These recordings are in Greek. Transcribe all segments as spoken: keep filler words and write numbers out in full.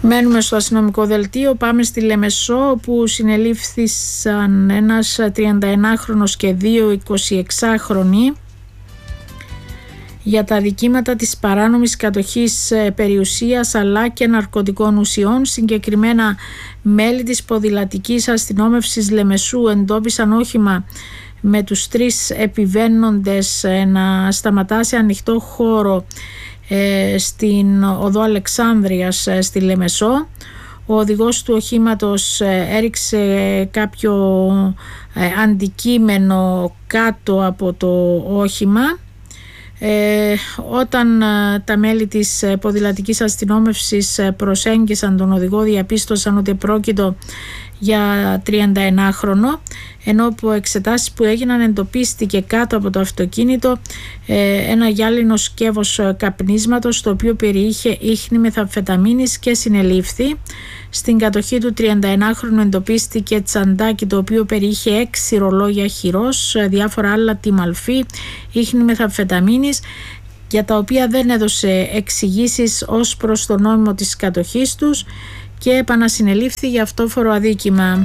Μένουμε στο αστυνομικό δελτίο, πάμε στη Λεμεσό, όπου συνελήφθησαν ένας τριανταενάχρονος και δύο εικοσιεξάχρονοι για τα δικήματα της παράνομης κατοχής περιουσίας αλλά και ναρκωτικών ουσιών. Συγκεκριμένα, μέλη της ποδηλατικής αστυνόμευσης Λεμεσού εντόπισαν όχημα με τους τρεις επιβαίνοντες να σταματά σε ανοιχτό χώρο στην οδό Αλεξάνδρειας στη Λεμεσό. Ο οδηγός του οχήματος έριξε κάποιο αντικείμενο κάτω από το όχημα. Ε, όταν τα μέλη της ποδηλατικής αστυνόμευσης προσέγγισαν τον οδηγό, διαπίστωσαν ότι πρόκειτο για τριανταενάχρονο, ενώ από εξετάσεις που έγιναν εντοπίστηκε κάτω από το αυτοκίνητο ε, ένα γυάλινο σκεύος καπνίσματος, το οποίο περιείχε ίχνη μεθαμφεταμίνης, και συνελήφθη. Στην κατοχή του τριανταενάχρονου εντοπίστηκε τσαντάκι, το οποίο περιείχε έξι ρολόγια χειρός, διάφορα άλλα τιμαλφή, ίχνη μεθαμφεταμίνης, για τα οποία δεν έδωσε εξηγήσεις ως προς το νόμιμο της κατοχής τους και επανασυνελήφθη για αυτόφορο αδίκημα.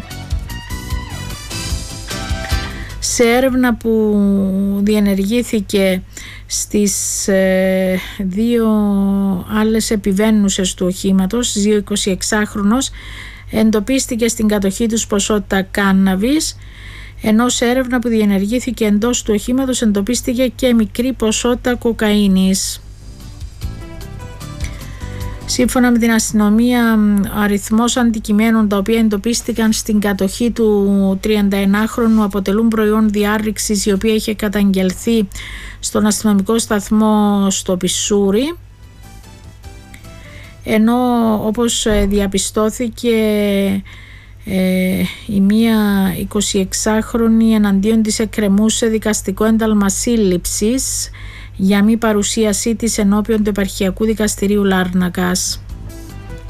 Σε έρευνα που διενεργήθηκε στις ε, δύο άλλες επιβαίνουσες του οχήματος, δύο εικοσιεξάχρονος, εντοπίστηκε στην κατοχή τους ποσότητα κάναβης, ενώ σε έρευνα που διενεργήθηκε εντός του οχήματος εντοπίστηκε και μικρή ποσότητα κοκαίνης. Σύμφωνα με την αστυνομία, ο αριθμός αντικειμένων τα οποία εντοπίστηκαν στην κατοχή του τριανταενάχρονου αποτελούν προϊόν διάρρηξης, η οποία είχε καταγγελθεί στον αστυνομικό σταθμό στο Πισούρι, ενώ όπως διαπιστώθηκε ε, η μία εικοσιεξάχρονη εναντίον της εκκρεμούσε δικαστικό ένταλμα σύλληψης για μη παρουσίασή της ενώπιον του Επαρχιακού Δικαστηρίου Λάρνακας.